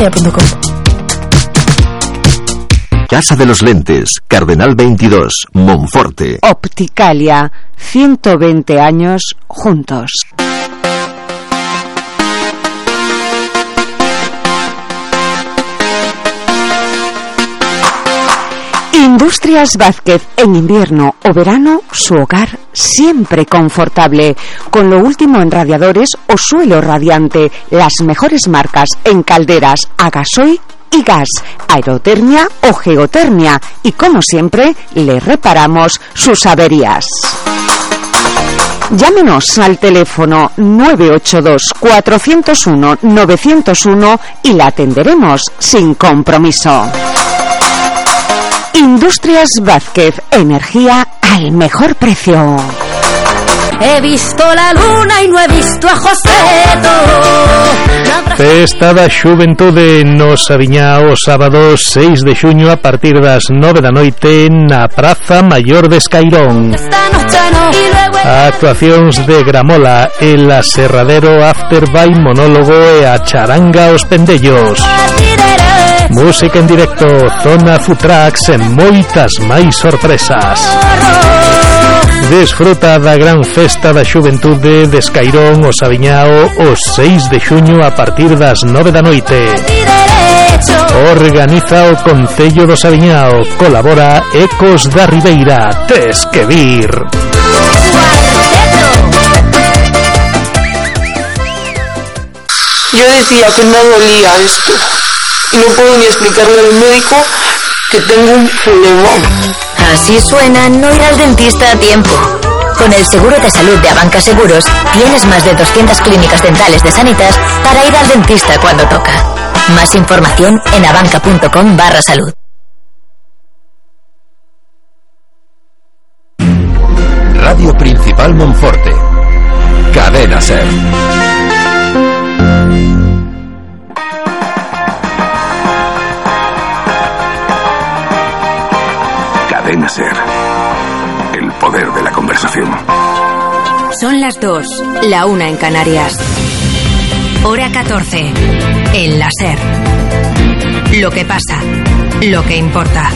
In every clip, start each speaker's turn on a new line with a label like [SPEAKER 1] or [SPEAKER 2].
[SPEAKER 1] opticalia.com.
[SPEAKER 2] Casa de los Lentes, Cardenal 22, Monforte.
[SPEAKER 3] Opticalia, 120 años juntos. Industrias Vázquez, en invierno o verano, su hogar siempre confortable, con lo último en radiadores o suelo radiante, las mejores marcas en calderas a gasoil y gas, aerotermia o geotermia, y como siempre, le reparamos sus averías. Llámenos al teléfono 982-401-901 y la atenderemos sin compromiso. Industrias Vázquez, energía al mejor precio.
[SPEAKER 4] He visto la luna y no he visto a Joseto.
[SPEAKER 5] Festa da Xuventude no Saviñao, sábado 6 de xuño a partir das 9 da noite na Praza Maior de Escairón. Actuacións de Gramola, El Aserradero, After by Monólogo e a Charanga Os Pendellos. Música en directo, zona food trucks e moitas máis sorpresas. Desfruta da gran festa da Xuventude de Escairón o Saviñao o 6 de xuño a partir das 9 da noite. Organiza o Concello do Saviñao, colabora Ecos da Ribeira. Tes que vir.
[SPEAKER 6] Yo decía que no dolía esto y no puedo ni explicarle al médico que tengo un problemón.
[SPEAKER 7] Así suena no ir al dentista a tiempo. Con el seguro de salud de Abanca Seguros tienes más de 200 clínicas dentales de Sanitas para ir al dentista cuando toca. Más información en abanca.com/salud.
[SPEAKER 2] Radio Principal Monforte. Cadena SER. Cadena SER. El poder de la conversación.
[SPEAKER 8] Son las 2, la 1 en Canarias. Hora 14. En la SER. Lo que pasa, lo que importa.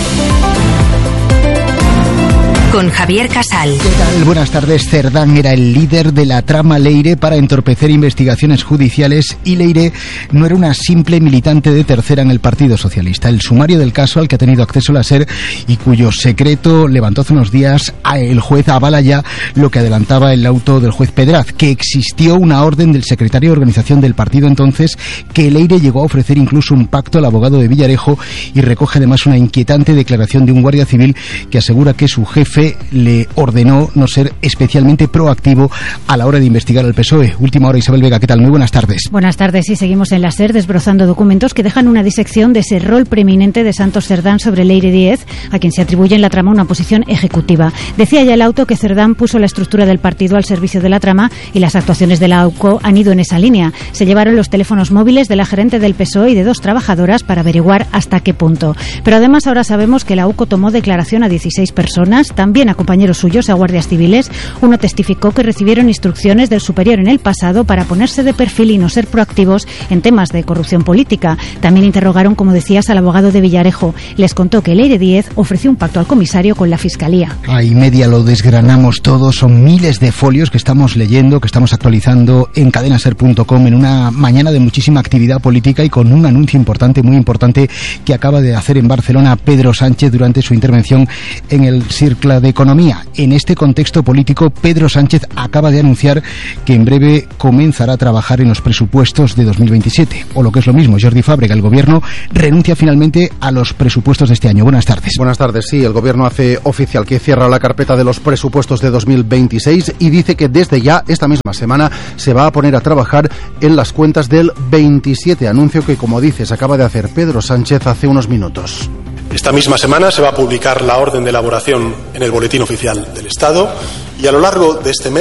[SPEAKER 8] Con Javier Casal.
[SPEAKER 9] ¿Qué tal? Buenas tardes. Cerdán era el líder de la trama Leire para entorpecer investigaciones judiciales y Leire no era una simple militante de tercera en el Partido Socialista. El sumario del caso al que ha tenido acceso la SER y cuyo secreto levantó hace unos días el juez avala ya lo que adelantaba el auto del juez Pedraz, que existió una orden del secretario de organización del partido entonces que Leire llegó a ofrecer incluso un pacto al abogado de Villarejo, y recoge además una inquietante declaración de un guardia civil que asegura que su jefe le ordenó no ser especialmente proactivo a la hora de investigar al PSOE. Última hora, Isabel Vega, ¿qué tal? Muy buenas tardes.
[SPEAKER 10] Buenas tardes, y seguimos en la SER desbrozando documentos que dejan una disección de ese rol preeminente de Santos Cerdán sobre Leire Díez, a quien se atribuye en la trama una posición ejecutiva. Decía ya el auto que Cerdán puso la estructura del partido al servicio de la trama, y las actuaciones de la AUCO han ido en esa línea. Se llevaron los teléfonos móviles de la gerente del PSOE y de 2 trabajadoras para averiguar hasta qué punto. Pero además ahora sabemos que la AUCO tomó declaración a 16 personas, también a compañeros suyos, a guardias civiles. Uno testificó que recibieron instrucciones del superior en el pasado para ponerse de perfil y no ser proactivos en temas de corrupción política. También interrogaron, como decías, al abogado de Villarejo. Les contó que Leire Díez ofreció un pacto al comisario con la Fiscalía.
[SPEAKER 9] Ahí media lo desgranamos todo. Son miles de folios que estamos leyendo, que estamos actualizando en cadenaser.com en una mañana de muchísima actividad política y con un anuncio importante, muy importante, que acaba de hacer en Barcelona Pedro Sánchez durante su intervención en el Cercle d'Economia. En este contexto político, Pedro Sánchez acaba de anunciar que en breve comenzará a trabajar en los presupuestos de 2027. O lo que es lo mismo, Jordi Fàbrega, el Gobierno renuncia finalmente a los presupuestos de este año. Buenas tardes.
[SPEAKER 11] Buenas tardes, sí. El Gobierno hace oficial que cierra la carpeta de los presupuestos de 2026 y dice que desde ya, esta misma semana, se va a poner a trabajar en las cuentas del 27. Anuncio que, como dices, acaba de hacer Pedro Sánchez hace unos minutos.
[SPEAKER 12] Esta misma semana se va a publicar la orden de elaboración en el Boletín Oficial del Estado, y a lo largo de este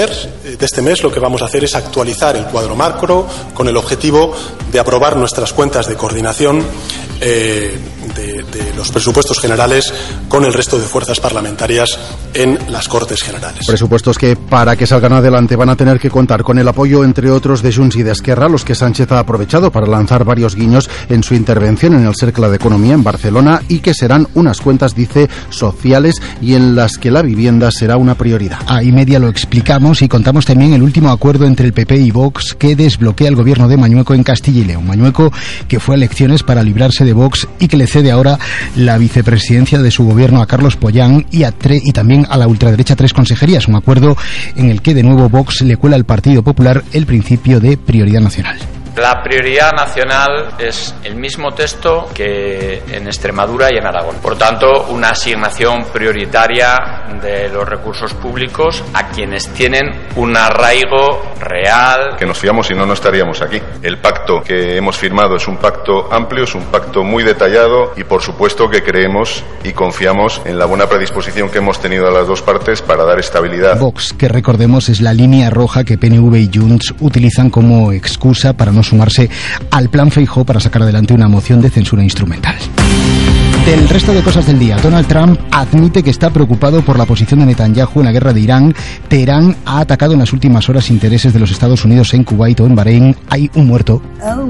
[SPEAKER 12] mes lo que vamos a hacer es actualizar el cuadro macro con el objetivo de aprobar nuestras cuentas de coordinación los presupuestos generales con el resto de fuerzas parlamentarias en las Cortes Generales.
[SPEAKER 11] Presupuestos que, para que salgan adelante, van a tener que contar con el apoyo, entre otros, de Junts y de Esquerra, los que Sánchez ha aprovechado para lanzar varios guiños en su intervención en el Cercle d'Economia en Barcelona, y que serán unas cuentas, dice, sociales y en las que la vivienda será una prioridad.
[SPEAKER 9] A y media lo explicamos y contamos también el último acuerdo entre el PP y Vox que desbloquea el gobierno de Mañueco en Castilla y León. Mañueco, que fue a elecciones para librarse de Vox y que le cede ahora la vicepresidencia de su gobierno a Carlos Pollán y también a la ultraderecha 3 consejerías, un acuerdo en el que de nuevo Vox le cuela al Partido Popular el principio de prioridad nacional.
[SPEAKER 1] La prioridad nacional es el mismo texto que en Extremadura y en Aragón. Por tanto, una asignación prioritaria de los recursos públicos a quienes tienen un arraigo real.
[SPEAKER 13] Que nos fiamos y no estaríamos aquí. El pacto que hemos firmado es un pacto amplio, es un pacto muy detallado y por supuesto que creemos y confiamos en la buena predisposición que hemos tenido a las dos partes para dar estabilidad.
[SPEAKER 9] Vox, que recordemos es la línea roja que PNV y Junts utilizan como excusa para no sumarse al plan Feijóo para sacar adelante una moción de censura instrumental. Del resto de cosas del día, Donald Trump admite que está preocupado por la posición de Netanyahu en la guerra de Irán. Teherán ha atacado en las últimas horas intereses de los Estados Unidos en Kuwait o en Bahrein. Hay un muerto.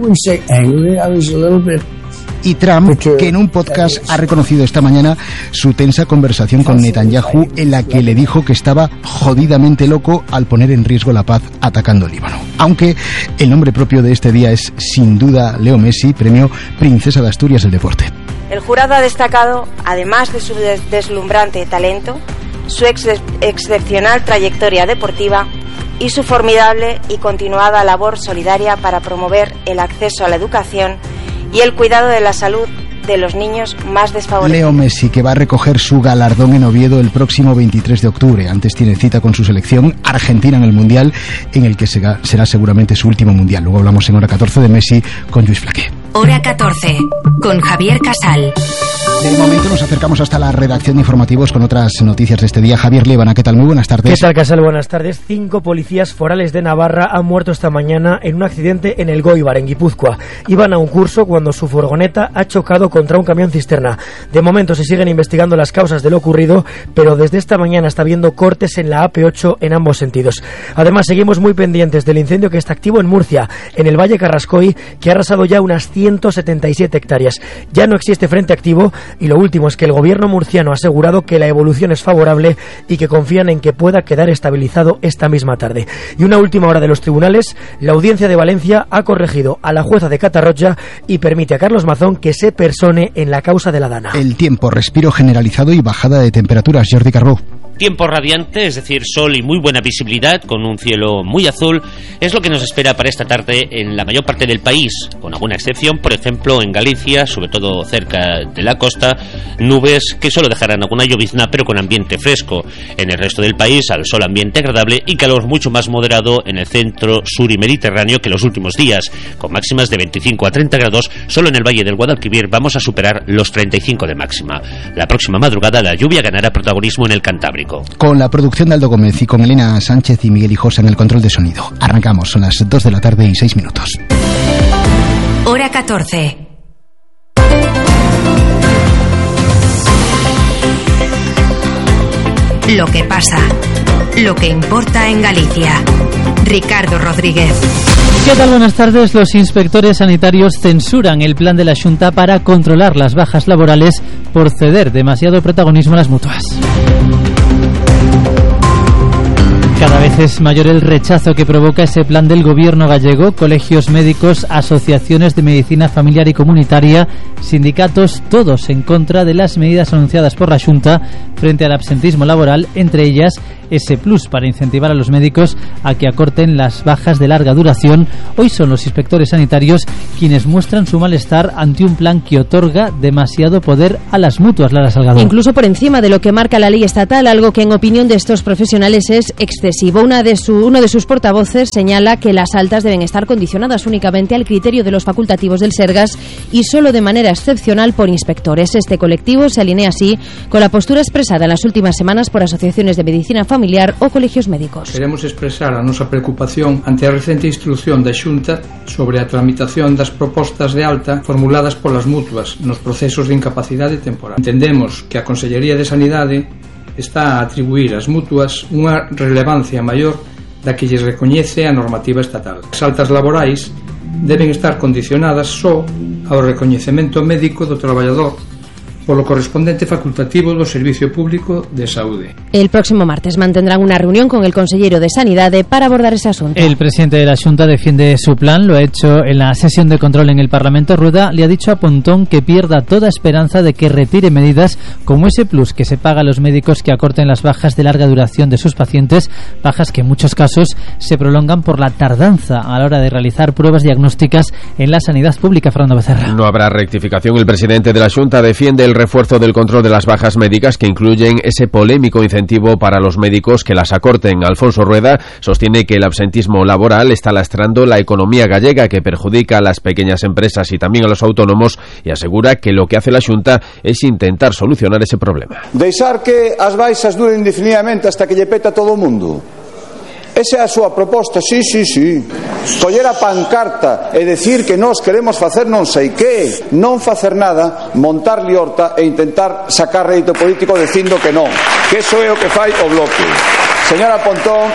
[SPEAKER 9] Y Trump, que en un podcast ha reconocido esta mañana su tensa conversación con Netanyahu, en la que le dijo que estaba jodidamente loco al poner en riesgo la paz atacando el Líbano. Aunque el nombre propio de este día es sin duda Leo Messi, premio Princesa de Asturias del deporte.
[SPEAKER 14] El jurado ha destacado, además de su deslumbrante talento, su excepcional trayectoria deportiva y su formidable y continuada labor solidaria para promover el acceso a la educación y el cuidado de la salud de los niños más desfavorecidos.
[SPEAKER 9] Leo Messi, que va a recoger su galardón en Oviedo el próximo 23 de octubre. Antes tiene cita con su selección Argentina en el Mundial, en el que será seguramente su último Mundial. Luego hablamos en Hora 14 de Messi con Lluís Flaqué.
[SPEAKER 8] Hora 14, con Javier Casal.
[SPEAKER 9] De momento nos acercamos hasta la redacción de informativos con otras noticias de este día. Javier Líbana, ¿qué tal? Muy buenas tardes.
[SPEAKER 15] ¿Qué tal, Casal? Buenas tardes. 5 policías forales de Navarra han muerto esta mañana en un accidente en el Goibar, en Guipúzcoa. Iban a un curso cuando su furgoneta ha chocado contra un camión cisterna. De momento se siguen investigando las causas de lo ocurrido, pero desde esta mañana está habiendo cortes en la AP8 en ambos sentidos. Además, seguimos muy pendientes del incendio que está activo en Murcia, en el Valle Carrascoy, que ha arrasado ya unas 177 hectáreas. Ya no existe frente activo y lo último es que el gobierno murciano ha asegurado que la evolución es favorable y que confían en que pueda quedar estabilizado esta misma tarde. Y una última hora de los tribunales, la Audiencia de Valencia ha corregido a la jueza de Catarroja y permite a Carlos Mazón que se persone en la causa de la Dana.
[SPEAKER 9] El tiempo, respiro generalizado y bajada de temperaturas. Jordi Carbó.
[SPEAKER 16] Tiempo radiante, es decir, sol y muy buena visibilidad, con un cielo muy azul, es lo que nos espera para esta tarde en la mayor parte del país, con alguna excepción, por ejemplo, en Galicia, sobre todo cerca de la costa, nubes que solo dejarán alguna llovizna, pero con ambiente fresco. En el resto del país, al sol ambiente agradable y calor mucho más moderado en el centro, sur y mediterráneo que los últimos días, con máximas de 25 a 30 grados, solo en el Valle del Guadalquivir vamos a superar los 35 de máxima. La próxima madrugada la lluvia ganará protagonismo en el Cantábrico.
[SPEAKER 9] Con la producción de Aldo Gómez y con Elena Sánchez y Miguel Hijosa en el control de sonido. Arrancamos, son las 2 de la tarde y 6 minutos.
[SPEAKER 8] Hora 14. Lo que pasa, lo que importa en Galicia. Ricardo Rodríguez.
[SPEAKER 17] ¿Qué tal? Buenas tardes. Los inspectores sanitarios censuran el plan de la Xunta para controlar las bajas laborales por ceder demasiado protagonismo a las mutuas. Cada vez es mayor el rechazo que provoca ese plan del gobierno gallego. Colegios médicos, asociaciones de medicina familiar y comunitaria, sindicatos, todos en contra de las medidas anunciadas por la Xunta frente al absentismo laboral, entre ellas ese plus para incentivar a los médicos a que acorten las bajas de larga duración. Hoy son los inspectores sanitarios quienes muestran su malestar ante un plan que otorga demasiado poder a las mutuas. Lara Salgado.
[SPEAKER 18] Incluso por encima de lo que marca la ley estatal, algo que en opinión de estos profesionales es excesivo excesivo. Uno de sus portavoces señala que las altas deben estar condicionadas únicamente al criterio de los facultativos del Sergas y solo de manera excepcional por inspectores. Este colectivo se alinea así con la postura expresada en las últimas semanas por asociaciones de medicina familiar o colegios médicos.
[SPEAKER 19] Queremos expresar a nosa preocupación ante a recente instrucción da Xunta sobre a tramitación das propostas de alta formuladas polas mutuas nos procesos de incapacidade temporal. Entendemos que a Consellería de Sanidade está a atribuir ás mutuas unha relevancia maior da que lles recoñece a normativa estatal. As altas laborais deben estar condicionadas só ao recoñecemento médico do traballador polo correspondente facultativo do Servicio Público de Saúde.
[SPEAKER 18] El próximo martes mantendrán una reunión con el consellero de Sanidade para abordar ese asunto.
[SPEAKER 17] El presidente de la Xunta defiende su plan, lo ha hecho en la sesión de control en el Parlamento. Rueda le ha dicho a Pontón que pierda toda esperanza de que retire medidas como ese plus que se paga a los médicos que acorten las bajas de larga duración de sus pacientes, bajas que en muchos casos se prolongan por la tardanza a la hora de realizar pruebas diagnósticas en la sanidad pública. Fernando Becerra.
[SPEAKER 20] No habrá rectificación. El presidente de la Xunta defiende el refuerzo del control de las bajas médicas que incluyen ese polémico incentivo para los médicos que las acorten. Alfonso Rueda sostiene que el absentismo laboral está lastrando la economía gallega, que perjudica a las pequeñas empresas y también a los autónomos, y asegura que lo que hace la Xunta es intentar solucionar ese problema.
[SPEAKER 21] Deixar que as baixas duren indefinidamente hasta que lle peta todo o mundo. Esa é a súa proposta, sí. Coller a pancarta e decir que nós queremos facer non sei que, non facer nada, montar liorta e intentar sacar rédito político dicindo que non, que eso é o que fai o Bloque. Señora Pontón,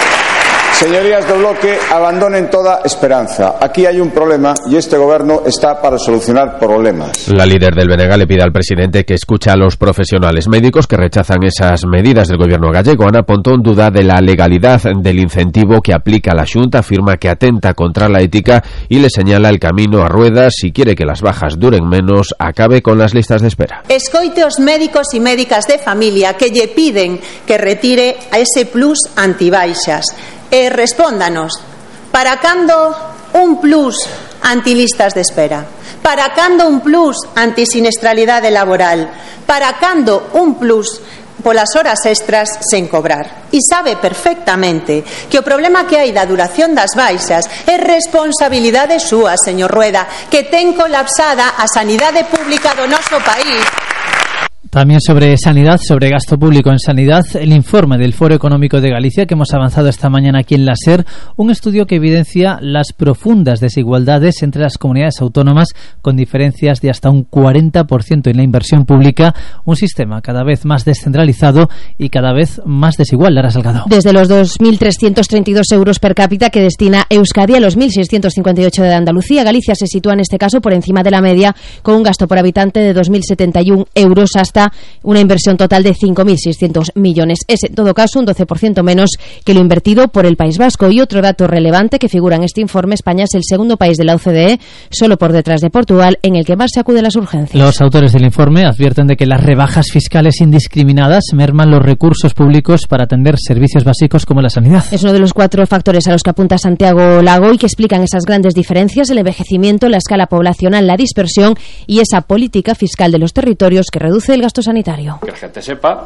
[SPEAKER 21] señorías do Bloque, abandonen toda esperanza. Aquí hay un problema y este gobierno está para solucionar problemas.
[SPEAKER 20] La líder del BNG le pide al presidente que escuche a los profesionales médicos que rechazan esas medidas del gobierno gallego. Ana Pontón duda de la legalidad del incentivo que aplica la Xunta, afirma que atenta contra la ética y le señala el camino a Rueda si quiere que las bajas duren menos, acabe con las listas de espera.
[SPEAKER 22] Escoite os médicos y médicas de familia que lle piden que retire a ese plus antibaixas. Respóndanos, para cando un plus antilistas de espera? Para cando un plus antisinestralidade laboral? Para cando un plus polas horas extras sen cobrar? E sabe perfectamente que o problema que hai da duración das baixas é responsabilidade súa, señor Rueda, que ten colapsada a sanidade pública do noso país.
[SPEAKER 17] También sobre sanidad, sobre gasto público en sanidad, el informe del Foro Económico de Galicia que hemos avanzado esta mañana aquí en la SER, un estudio que evidencia las profundas desigualdades entre las comunidades autónomas, con diferencias de hasta un 40% en la inversión pública, un sistema cada vez más descentralizado y cada vez más desigual. Lara Salgado.
[SPEAKER 18] Desde los 2.332 euros per cápita que destina Euskadi a los 1.658 de Andalucía, Galicia se sitúa en este caso por encima de la media, con un gasto por habitante de 2.071 euros hasta una inversión total de 5.600 millones. Es en todo caso un 12% menos que lo invertido por el País Vasco. Y otro dato relevante que figura en este informe: España es el segundo país de la OCDE, solo por detrás de Portugal, en el que más se acude a las urgencias.
[SPEAKER 17] Los autores del informe advierten de que las rebajas fiscales indiscriminadas merman los recursos públicos para atender servicios básicos como la sanidad.
[SPEAKER 18] Es uno de los 4 factores a los que apunta Santiago Lago y que explican esas grandes diferencias: el envejecimiento, la escala poblacional, la dispersión y esa política fiscal de los territorios que reduce el gasto sanitario.
[SPEAKER 23] Que la gente sepa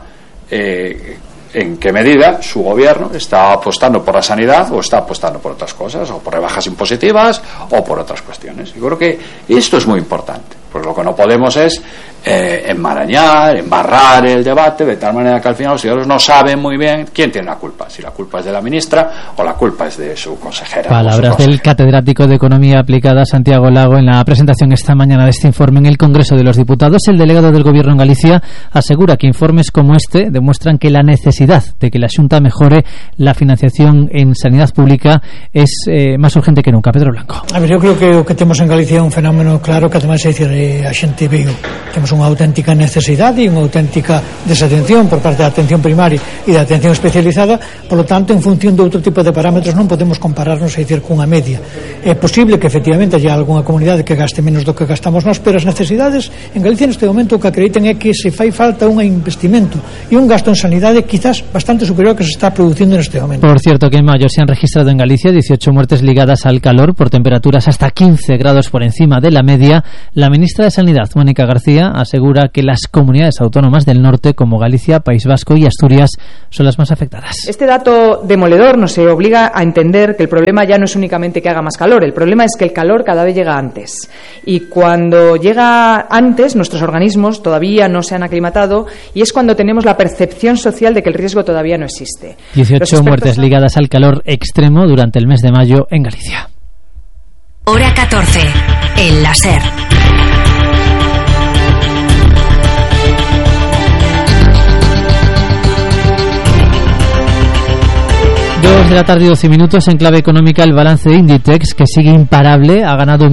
[SPEAKER 23] en qué medida su gobierno está apostando por la sanidad o está apostando por otras cosas, o por rebajas impositivas o por otras cuestiones. Yo creo que esto es muy importante, porque lo que no podemos es enmarañar, embarrar el debate de tal manera que al final los ciudadanos no saben muy bien quién tiene la culpa, si la culpa es de la ministra o la culpa es de su consejera.
[SPEAKER 17] Palabras del catedrático de Economía Aplicada Santiago Lago en la presentación esta mañana de este informe en el Congreso de los Diputados. El delegado del Gobierno en Galicia asegura que informes como este demuestran que la necesidad de que la Xunta mejore la financiación en sanidad pública es más urgente que nunca. Pedro Blanco.
[SPEAKER 24] A ver, eu creo que o que temos en Galicia é un fenómeno claro que ademais a xente viu. Temos unha auténtica necesidade e unha auténtica desatención por parte da atención primaria e da atención especializada. Por lo tanto, en función de outro tipo de parámetros non podemos compararnos a dicir cunha media. É posible que efectivamente haya algunha comunidade que gaste menos do que gastamos nós, pero as necesidades en Galicia neste momento o que acreditan é que se fai falta un investimento e un gasto en sanidade quizás bastante superior ao que se está producindo neste momento.
[SPEAKER 17] Por cierto, que en mayo se han registrado en Galicia 18 muertes ligadas al calor por temperaturas hasta 15 grados por encima de la media. La ministra de Sanidad, Mónica García, asegura que las comunidades autónomas del norte, como Galicia, País Vasco y Asturias, son las más afectadas.
[SPEAKER 3] Este dato demoledor nos obliga a entender que el problema ya no es únicamente que haga más calor, el problema es que el calor cada vez llega antes. Y cuando llega antes, nuestros organismos todavía no se han aclimatado y es cuando tenemos la percepción social de que el riesgo todavía no existe.
[SPEAKER 17] 18 muertes ligadas al calor extremo durante el mes de mayo en Galicia.
[SPEAKER 8] Hora 14, en la SER.
[SPEAKER 17] 2 de la tarde y 12 minutos. En clave económica, el balance de Inditex, que sigue imparable, ha ganado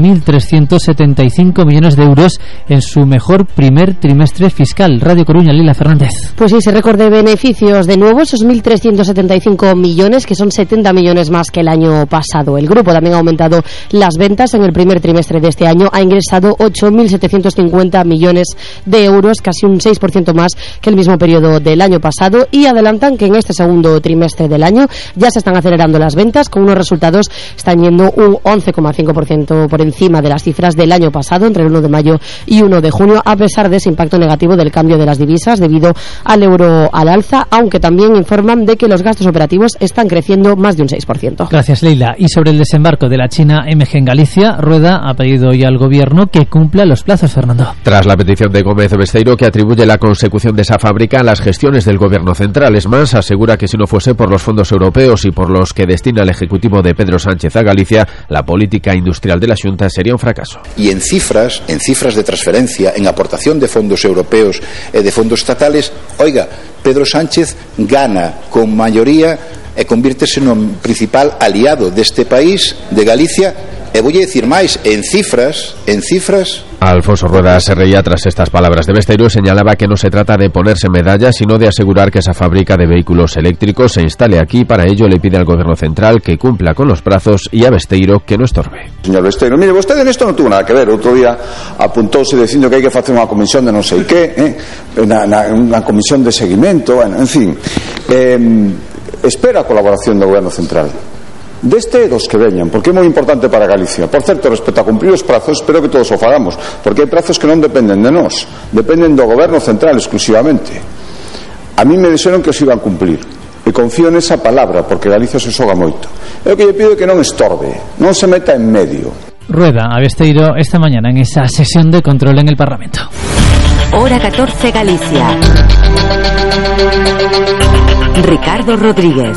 [SPEAKER 17] 1.375 millones de euros en su mejor primer trimestre fiscal. Radio Coruña, Lila Fernández.
[SPEAKER 4] Pues sí, ese récord de beneficios de nuevo, esos 1.375 millones, que son 70 millones más que el año pasado. El grupo también ha aumentado las ventas en el primer trimestre de este año, ha ingresado 8.750 millones de euros, casi un 6% más que el mismo periodo del año pasado, y adelantan que en este segundo trimestre del año ya se están acelerando las ventas, con unos resultados están yendo un 11,5% por encima de las cifras del año pasado, entre el 1 de mayo y 1 de junio, a pesar de ese impacto negativo del cambio de las divisas debido al euro al alza, aunque también informan de que los gastos operativos están creciendo más de un 6%.
[SPEAKER 17] Gracias, Leila. Y sobre el desembarco de la China MG en Galicia, Rueda ha pedido hoy al Gobierno que cumpla los plazos, Fernando.
[SPEAKER 20] Tras la petición de Gómez Besteiro, que atribuye la consecución de esa fábrica a las gestiones del Gobierno central, es más, asegura que si no fuese por los fondos europeos y por los que destina el Ejecutivo de Pedro Sánchez a Galicia, la política industrial de la Xunta sería un fracaso.
[SPEAKER 5] Y en cifras de transferencia, en aportación de fondos europeos, de fondos estatales, oiga, Pedro Sánchez gana con mayoría e convírtese no principal aliado deste país, de Galicia, e voy a decir máis, en cifras...
[SPEAKER 20] Alfonso Rueda se reía tras estas palabras de Besteiro y señalaba que no se trata de ponerse medallas, sino de asegurar que esa fábrica de vehículos eléctricos se instale aquí. Para ello le pide al Gobierno central que cumpla con los plazos y a Besteiro que no estorbe.
[SPEAKER 21] Señor Besteiro, mire, vostede en esto non tuvo nada que ver. Outro día apuntouse dicindo que hai que facer unha comisión de non sei que, unha comisión de seguimento, bueno, en fin. Espera a colaboración do Gobierno central. Deste dos que veñan, porque é moi importante para Galicia. Por certo, respecto a cumprir os prazos, espero que todos o fagamos, porque hai prazos que non dependen de nós, dependen do Goberno central exclusivamente. A mí me dixeron que os iban a cumplir e confío nesa palabra, porque Galicia se xoga moito. É o que lle pido, que non estorbe, non se meta en medio.
[SPEAKER 17] Rueda a Besteiro esta mañana en esa sesión de control en el Parlamento.
[SPEAKER 8] Hora 14, Galicia. Ricardo Rodríguez.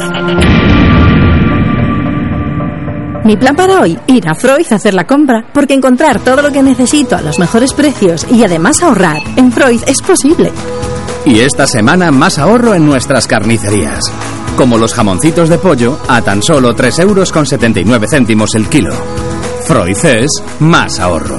[SPEAKER 6] Mi plan para hoy, ir a Freud a hacer la compra, porque encontrar todo lo que necesito a los mejores precios y además ahorrar en Freud es posible.
[SPEAKER 25] Y esta semana más ahorro en nuestras carnicerías, como los jamoncitos de pollo a tan solo 3,79 € el kilo. Freud es más ahorro.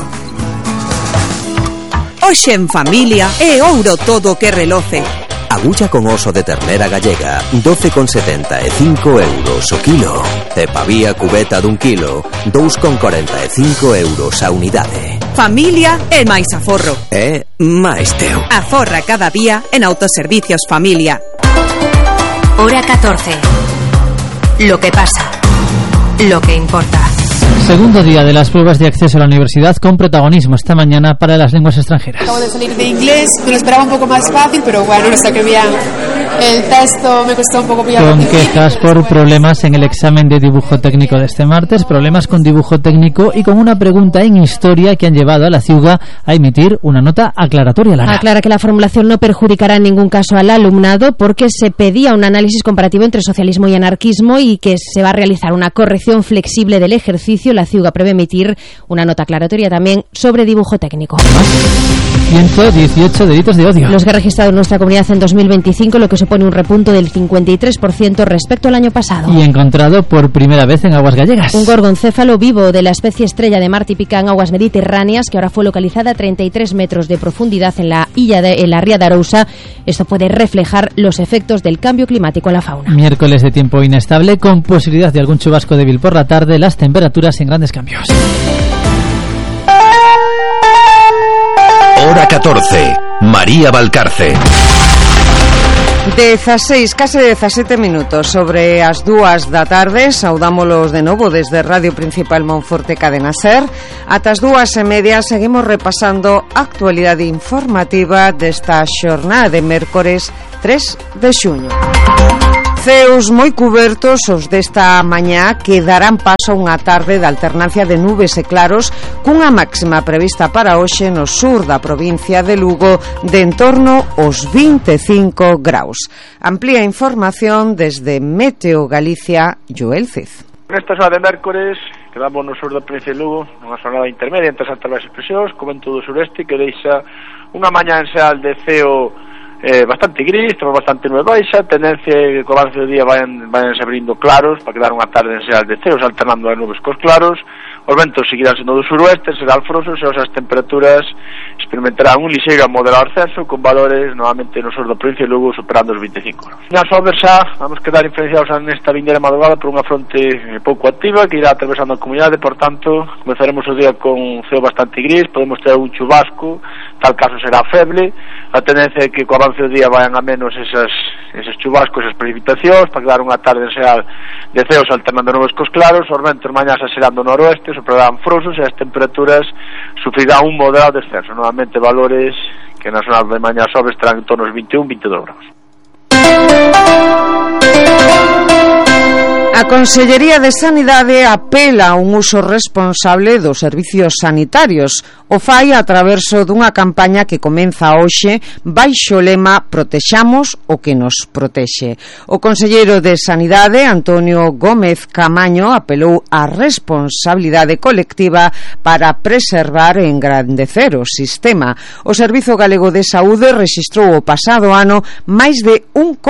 [SPEAKER 26] Hoxe en familia é ouro todo que reloce.
[SPEAKER 27] Agulla con oso de ternera gallega, 12,75 € o kilo. E pavía cubeta dun kilo, 2,45 € a unidade.
[SPEAKER 26] Familia é máis aforro.
[SPEAKER 27] É máis teu.
[SPEAKER 26] Aforra cada día en Autoservicios Familia.
[SPEAKER 8] Hora 14. Lo que pasa. Lo que importa.
[SPEAKER 17] Segundo día de las pruebas de acceso a la universidad, con protagonismo esta mañana para las lenguas extranjeras.
[SPEAKER 28] Acabo de salir de inglés, me lo esperaba un poco más fácil, pero bueno, lo saqué bien. El texto me costó un poco pillar.
[SPEAKER 17] Con quejas por problemas en el examen de dibujo técnico de este martes, problemas con dibujo técnico y con una pregunta en historia que han llevado a la CIUGA a emitir una nota aclaratoria. Lara.
[SPEAKER 18] Aclara que la formulación no perjudicará en ningún caso al alumnado, porque se pedía un análisis comparativo entre socialismo y anarquismo y que se va a realizar una corrección flexible del ejercicio. La CIUGA prevé emitir una nota aclaratoria también sobre dibujo técnico.
[SPEAKER 17] 118 delitos de odio.
[SPEAKER 18] Los que ha registrado nuestra comunidad en 2025, lo que supone un repunto del 53% respecto al año pasado.
[SPEAKER 17] Y encontrado por primera vez en aguas gallegas.
[SPEAKER 18] Un gorgoncéfalo vivo de la especie estrella de mar típica en aguas mediterráneas, que ahora fue localizada a 33 metros de profundidad en la ría de Arousa. Esto puede reflejar los efectos del cambio climático en la fauna.
[SPEAKER 17] Miércoles de tiempo inestable, con posibilidad de algún chubasco débil por la tarde, las temperaturas en grandes cambios.
[SPEAKER 2] Hora 14. María Valcarce.
[SPEAKER 1] 16, case 17 minutos sobre as 2 da tarde. Saudámolos de novo desde Radio Principal Monforte Cadena Ser. Ata as 2:30 seguimos repasando a actualidade informativa desta xornada de mércores 3 de xuño. Ceos moi cubertos os desta mañá que darán paso a unha tarde de alternancia de nubes e claros cunha máxima prevista para hoxe no sur da provincia de Lugo de en torno aos 25 graus. Amplía información desde Meteo Galicia, Joel Cid.
[SPEAKER 7] Nesta xornada de mércores quedamos no sur da provincia de Lugo nunha xornada intermedia entre as altas e baixas presións co vento do sureste que deixa unha mañá en xeral de ceo bastante gris, temos bastante nube baixa, tendencia que co avance do día vayan se abrindo claros para quedar unha tarde en xeral de ceos alternando as nubes cos claros. Os ventos seguirán sendo do suroeste, serán frosos e as temperaturas experimentarán un ligeiro a moderado ascenso con valores novamente no sur da provincia de Lugo superando os 25 graus. Na sober xa vamos quedar influenciados nesta vindeira madrugada por unha fronte pouco activa que irá atravesando a comunidade, por tanto comenzaremos o día con un ceo bastante gris, podemos ter un chubasco, tal caso será feble. A tendencia é que co avance do día vayan a menos esos chubascos, esas precipitacións para quedar unha tarde en xeral de ceos alternando nubes cos claros. Os ventos mañá xa serán do noroeste, soprarán frosos e as temperaturas sufrirán un moderado descenso, novamente valores que nas zonas de mañá sobre estarán en torno aos 21-22 graus.
[SPEAKER 1] A Consellería de Sanidade apela a un uso responsable dos servicios sanitarios. O fai a traverso dunha campaña que comeza hoxe baixo o lema Protexamos o que nos protexe. O conselleiro de Sanidade, Antonio Gómez Camaño, apelou á responsabilidade colectiva para preservar e engrandecer o sistema. O Servizo Galego de Saúde rexistrou o pasado ano máis de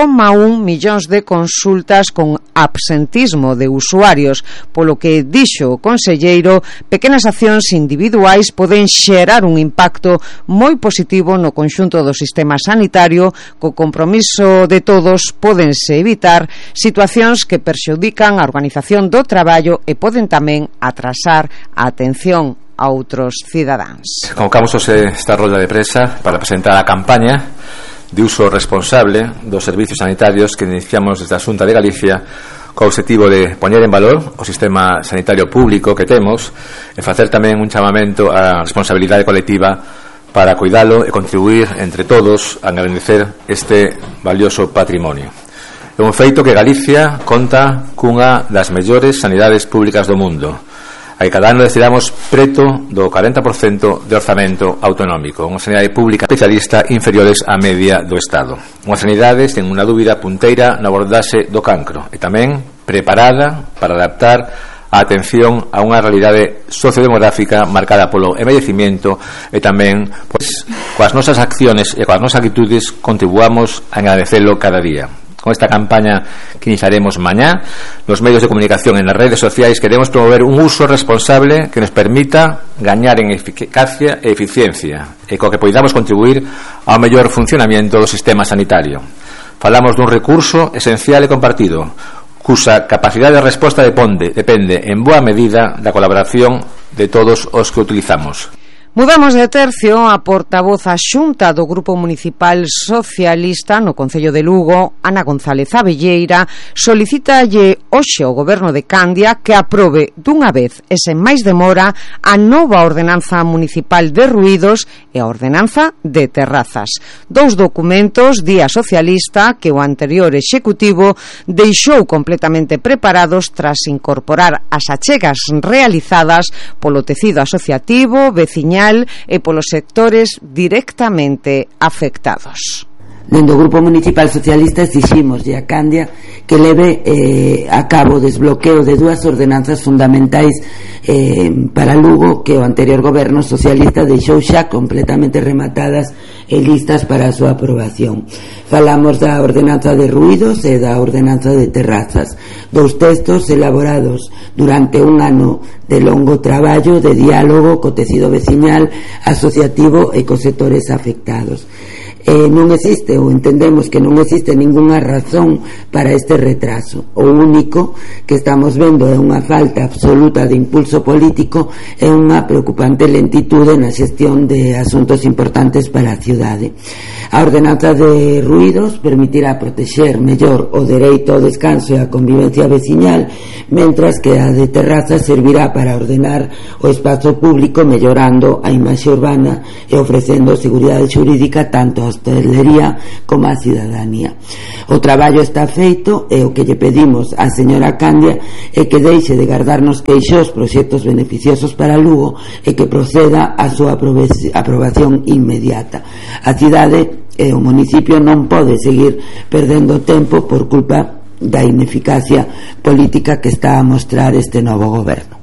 [SPEAKER 1] 1,1 millóns de consultas con absentismo de usuarios, polo que dixo o conselleiro, pequenas accións individuais poden xerar un impacto moi positivo no conxunto do sistema sanitario. Co compromiso de todos pódense evitar situacións que perxudican a organización do traballo e poden tamén atrasar a atención a outros cidadáns.
[SPEAKER 10] Convocamos esta rolda de prensa para presentar a campaña de uso responsable dos servicios sanitarios que iniciamos desde a Xunta de Galicia co obxectivo de poñer en valor o sistema sanitario público que temos e facer tamén un chamamento á responsabilidade colectiva para cuidalo e contribuir entre todos a engrandecer este valioso patrimonio. É un feito que Galicia conta cunha das mellores sanidades públicas do mundo. Aí cada ano destinamos preto do 40% de orzamento autonómico, unha sanidade pública especialista inferiores á media do Estado. Unha sanidade, sen unha dúbida, punteira na abordaxe do cancro e tamén preparada para adaptar a atención a unha realidade sociodemográfica marcada polo envellecimiento e tamén, pois, coas nosas acciones e coas nosas actitudes contribuamos a engradecelo cada día. Con esta campaña que iniciaremos mañá nos medios de comunicación e nas redes sociais queremos promover un uso responsable que nos permita gañar en eficacia e eficiencia e co que poidamos contribuir ao mellor funcionamento do sistema sanitario. Falamos dun recurso esencial e compartido cusa capacidade de resposta depende en boa medida da colaboración de todos os que utilizamos.
[SPEAKER 1] Mudamos de tercio. A portavoz adxunta do Grupo Municipal Socialista no Concello de Lugo, Ana González Abelleira, solicítalle hoxe ao Goberno de Candia que aprobe dunha vez e sen máis demora a nova ordenanza municipal de ruídos e a ordenanza de terrazas. Dous documentos, día socialista, que o anterior executivo deixou completamente preparados tras incorporar as achegas realizadas polo tecido asociativo, veciñal e polos sectores directamente afectados.
[SPEAKER 11] Dende o Grupo Municipal Socialista exiximoslle a Candia que leve a cabo o desbloqueo de dúas ordenanzas fundamentais para Lugo que o anterior goberno socialista deixou xa completamente rematadas e listas para a súa aprobación. Falamos da ordenanza de ruídos e da ordenanza de terrazas, dous textos elaborados durante un ano de longo traballo de diálogo co tecido veciñal, asociativo e cos sectores afectados. Non existe, ou entendemos que non existe ningunha razón para este retraso. O único que estamos vendo é unha falta absoluta de impulso político e unha preocupante lentitude na xestión de asuntos importantes para a cidade. A ordenanza de ruídos permitirá protexer mellor o dereito ao descanso e a convivencia veciñal, mentras que a de terrazas servirá para ordenar o espazo público, mellorando a imaxe urbana e ofrecendo seguridade xurídica tanto a hostelería como a cidadanía. O traballo está feito e o que lle pedimos á señora Candia é que deixe de gardarnos queixos proxectos beneficiosos para Lugo e que proceda a súa aprobación inmediata. A cidade e o municipio non pode seguir perdendo tempo por culpa da ineficacia política que está a mostrar este novo goberno.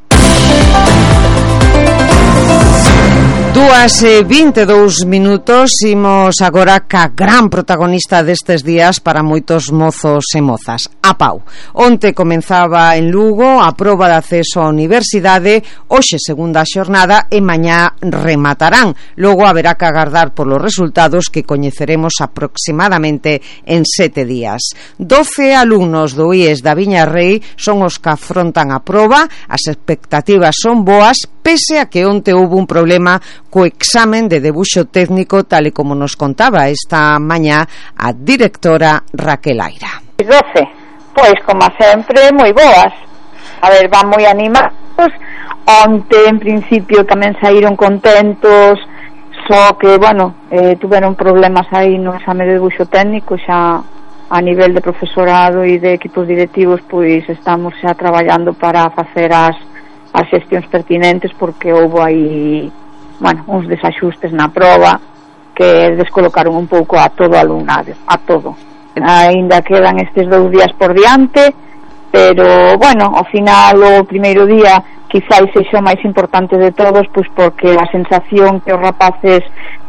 [SPEAKER 1] 2:22 minutos, imos agora ca gran protagonista destes días para moitos mozos e mozas, a Pau. Onte comenzaba en Lugo a proba de acceso á universidade, hoxe segunda xornada e mañá rematarán. Logo haberá que agardar polos resultados que coñeceremos aproximadamente en 7 días. 12 alumnos do IES da Viña Rei son os que afrontan a proba, as expectativas son boas, pese a que onte houve un problema co examen de debuxo técnico, tal e como nos contaba esta mañá a directora Raquel Aira.
[SPEAKER 9] 12, pois como sempre moi boas. A ver, van moi animados. Onte en principio tamén saíron contentos, só que, bueno, tuveron problemas aí no exame de debuxo técnico, xa a nivel de profesorado e de equipos directivos, pois estamos xa traballando para facer as xestións pertinentes, porque houve aí, bueno, uns desaxustes na proba que descolocaron un pouco a todo o alumnado, a todo. Ainda quedan estes 2 días por diante, pero, bueno, ao final o primeiro día quizáis sexa o máis importante de todos, pois porque a sensación que os rapaces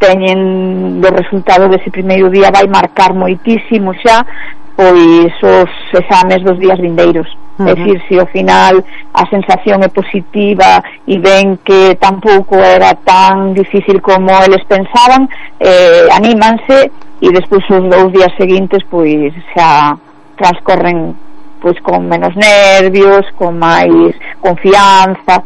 [SPEAKER 9] teñen do resultado dese primeiro día vai marcar moitísimo xa pois os exames dos días vindeiros. É dicir, se ao final a sensación é positiva e ven que tampouco era tan difícil como eles pensaban, anímanse e despois os 2 días seguintes pois xa transcorren pois con menos nervios, con máis confianza.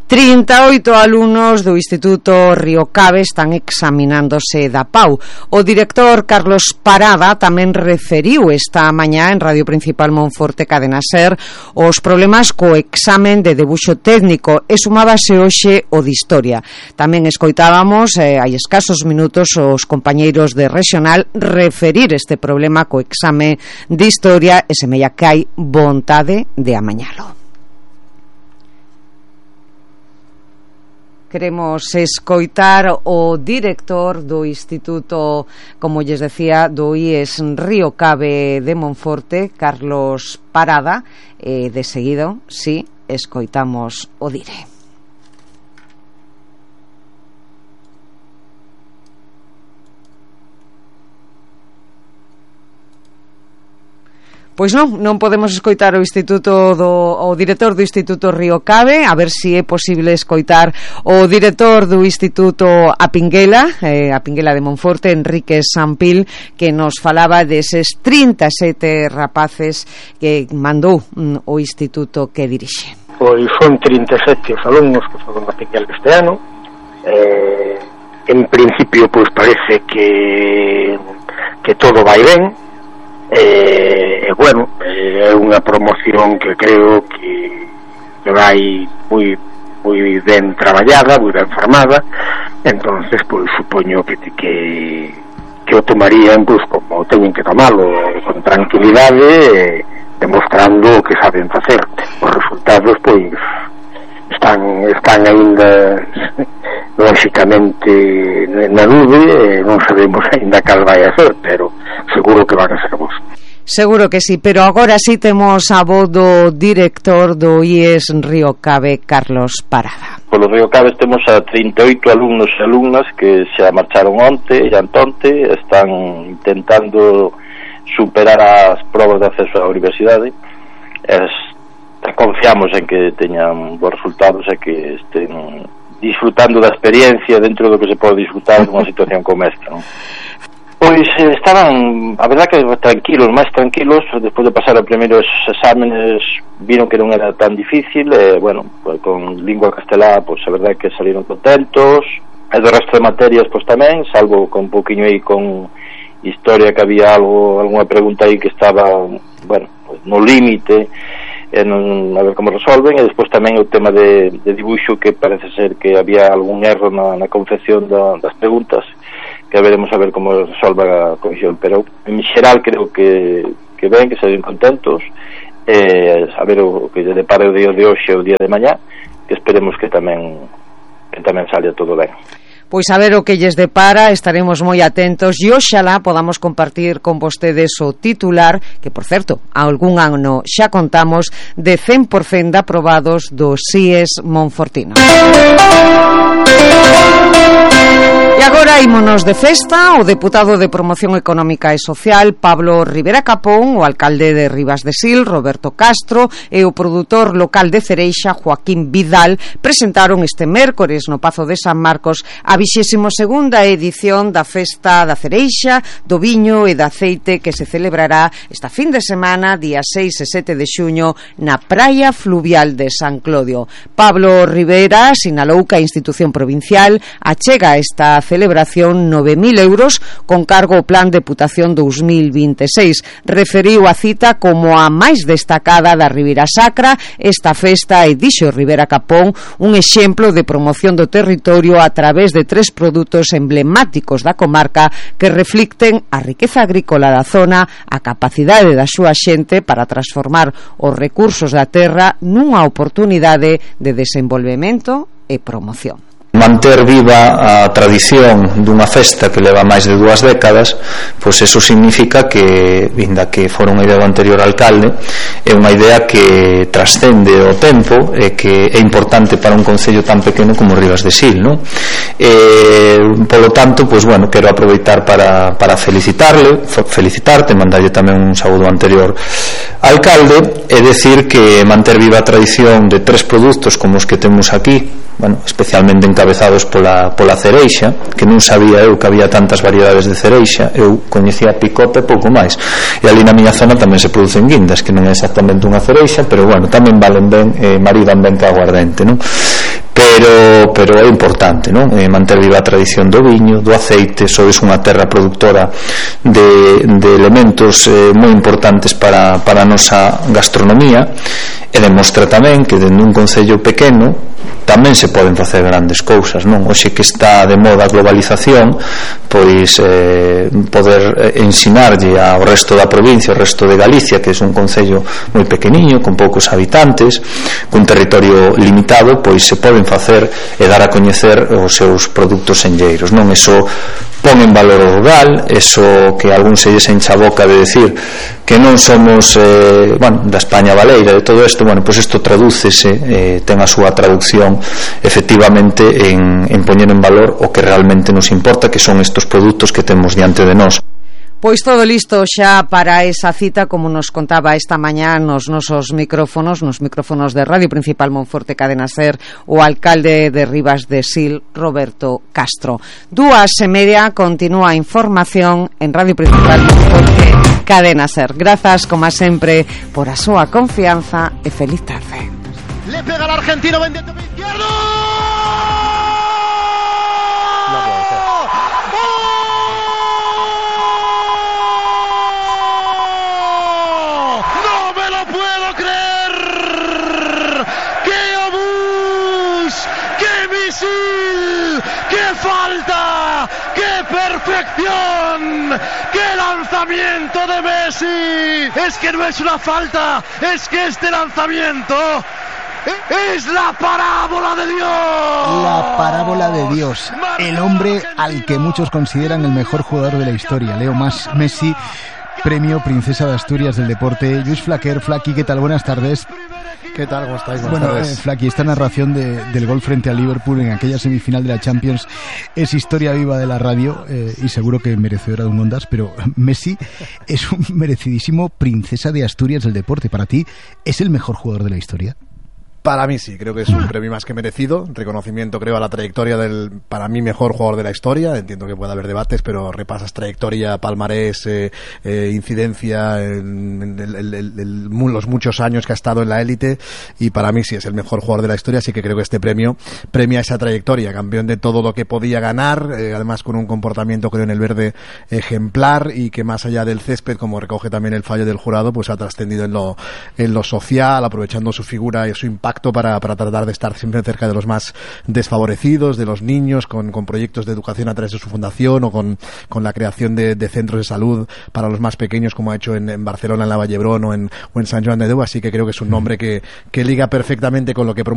[SPEAKER 1] 38 alumnos do Instituto Río Cave están examinándose da Pau. O director Carlos Parada tamén referiu esta mañá en Radio Principal Monforte Cadena Ser os problemas co examen de debuxo técnico e sumábase hoxe o de Historia. Tamén escoitábamos hai escasos minutos os compañeiros de Regional referir este problema co exame de Historia e semella que hai vontade de amañalo. Queremos escoitar o director do Instituto, como lles decía, do IES Río Cave de Monforte, Carlos Parada, e de seguido, si, escoitamos o dire. Pois non podemos escoitar o director do Instituto Río Cave, a ver se é posible escoitar o director do Instituto A Pinguela de Monforte, Enrique Sampil, que nos falaba deses 37 rapaces que mandou o instituto que dirixe.
[SPEAKER 12] Pois son 37 os alumnos que foron a Pinguela este ano. En principio, pois parece que todo vai ben. Bueno, é unha promoción que creo que vai moi ben traballada, moi ben formada. Entonces, pois supoño que o tomarían pois como teñen que tomalo, con tranquilidade, demostrando o que saben facer. Os resultados pois están aínda lógicamente na nube, non sabemos aínda cal vai a ser, pero seguro que van a ser vos.
[SPEAKER 1] Seguro que sí, pero agora sí temos a voz do director do IES Río Cave, Carlos Parada.
[SPEAKER 13] Polo Río Cave temos a 38 alumnos e alumnas que xa marcharon onte e antonte, están intentando superar as probas de acceso á universidade. Confiamos en que teñan bons resultados e que estén disfrutando da experiencia dentro do que se pode disfrutar nunha situación como esta, non? Pois estaban, a verdad que tranquilos, máis tranquilos. Despois de pasar os primeiros exámenes viron que non era tan difícil, bueno, pues con lingua castelá, pois a verdad que salieron contentos, e do resto de materias pois tamén, salvo con un poquinho aí con historia, que había algunha pregunta aí que estaba, bueno, pues no límite, a ver como resolven. E despois tamén o tema de dibuixo, que parece ser que había algún erro na confección das preguntas, que veremos a ver como resolva a comisión, pero en xeral creo que ben, que se ven contentos, a ver o que lle depare o día de hoxe e o día de mañá, que esperemos que tamén saia todo ben.
[SPEAKER 1] Pois a ver o que lles depara, estaremos moi atentos e oxalá podamos compartir con vostedes o titular, que por certo, algún ano xa contamos, de 100% de aprobados do SIES Monfortino. E agora ímonos de festa. O deputado de Promoción Económica e Social, Pablo Rivera Capón, o alcalde de Rivas de Sil, Roberto Castro, e o produtor local de cereixa, Joaquín Vidal, presentaron este mércores no Pazo de San Marcos a 22ª edición da Festa da Cereixa, do Viño e do Aceite, que se celebrará esta fin de semana, día 6 e 7 de xuño, na praia fluvial de San Clodio. Pablo Rivera sinalou que a institución provincial achega esta celebración 9.000 euros con cargo ao Plan Deputación 2026. Referiu a cita como a máis destacada da Ribeira Sacra. Esta festa é, dixo Rivera Capón, un exemplo de promoción do territorio a través de 3 produtos emblemáticos da comarca que reflicten a riqueza agrícola da zona, a capacidade da súa xente para transformar os recursos da terra nunha oportunidade de desenvolvemento e promoción.
[SPEAKER 3] Manter viva a tradición dunha festa que leva máis de 2 décadas, pois eso significa que, vinda que fora unha idea do anterior alcalde, é unha idea que trascende o tempo e que é importante para un concello tan pequeno como Rivas de Sil, non? Polo tanto, pois bueno, quero aproveitar para felicitarte, mandarlle tamén un saúdo anterior alcalde, e decir que manter viva a tradición de 3 produtos como os que temos aquí, bueno, especialmente encabezados pola cereixa, que non sabía eu que había tantas variedades de cereixa. Eu coñecía a picota e pouco máis, e ali na miña zona tamén se producen guindas, que non é exactamente unha cereixa, pero bueno, tamén valen ben, maridan ben ca aguardente, non? Pero é importante, non? Manter viva a tradición do viño, do aceite. Sois unha terra productora de elementos moi importantes para a nosa gastronomía, e demostra tamén que dentro dun concello pequeno tamén se poden facer grandes cousas, non? Hoxe que está de moda a globalización, pois poder ensinarlle ao resto da provincia, ao resto de Galicia, que é un concello moi pequeniño, con poucos habitantes, cun territorio limitado, pois se poden facer e dar a coñecer os seus produtos senlleiros, non? Eso pon en valor o rural, eso que algún se lles encha a boca de decir que non somos da España baleira, de todo isto, bueno, pois isto tradúcese, ten a súa traducción efectivamente en poñer en valor o que realmente nos importa, que son estos produtos que temos diante de nós.
[SPEAKER 1] Pois todo listo xa para esa cita, como nos contaba esta mañá nos nosos micrófonos, nos micrófonos de Radio Principal Monforte Cadena Ser, o alcalde de Rivas de Sil, Roberto Castro. 2:30 continúa a información en Radio Principal Monforte Cadena Ser. Grazas, como sempre, por a súa confianza e feliz tarde.
[SPEAKER 14] Le pega al argentino, vendiendo mi izquierdo. ¡Qué falta! ¡Qué perfección! ¡Qué lanzamiento de Messi! Es que no es una falta, es que este lanzamiento es la parábola de Dios.
[SPEAKER 15] La parábola de Dios. El hombre al que muchos consideran el mejor jugador de la historia, Leo Messi, premio Princesa de Asturias del Deporte. Luis Flaquer, Flaqui, ¿qué tal? Buenas tardes.
[SPEAKER 16] ¿Qué tal? ¿Cómo estáis?
[SPEAKER 15] Bueno, Flaqui, esta narración del gol frente al Liverpool en aquella semifinal de la Champions es historia viva de la radio, y seguro que merecedora de un Ondas, pero Messi es un merecidísimo Princesa de Asturias del Deporte. ¿Para ti es el mejor jugador de la historia?
[SPEAKER 4] Para mí sí, creo que es un premio más que merecido, reconocimiento creo a la trayectoria del, para mí, mejor jugador de la historia. Entiendo que puede haber debates, pero repasas trayectoria, palmarés, incidencia en los muchos años que ha estado en la élite, y para mí sí es el mejor jugador de la historia, así que creo que este premio premia esa trayectoria, campeón de todo lo que podía ganar, además con un comportamiento, creo, en el verde ejemplar, y que más allá del césped, como recoge también el fallo del jurado, pues ha trascendido en lo social, aprovechando su figura y su impacto para tratar de estar siempre cerca de los más desfavorecidos, de los niños, con proyectos de educación a través de su fundación, o con la creación de centros de salud para los más pequeños, como ha hecho en Barcelona, en la Vallebron, o en Sant Joan de Déu. Así que creo que es un nombre que liga perfectamente con lo que promueve